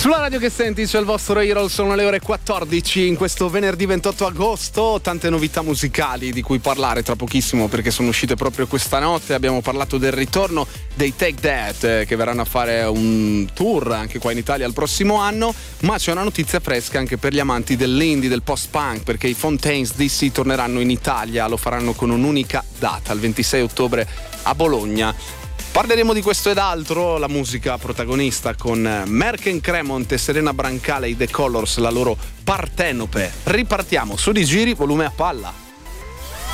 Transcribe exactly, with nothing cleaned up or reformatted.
Sulla radio che senti c'è il vostro Roll, sono le ore quattordici in questo venerdì ventotto agosto, tante novità musicali di cui parlare tra pochissimo perché sono uscite proprio questa notte. Abbiamo parlato del ritorno dei Take That eh, che verranno a fare un tour anche qua in Italia il prossimo anno, ma c'è una notizia fresca anche per gli amanti dell'indie, del post-punk, perché i Fontaines D C torneranno in Italia, lo faranno con un'unica data, il ventisei ottobre a Bologna. Parleremo di questo ed altro, la musica protagonista con Merken Cremont e Serena Brancale, i The Colors, la loro Partenope. Ripartiamo su Di Giri, volume a palla.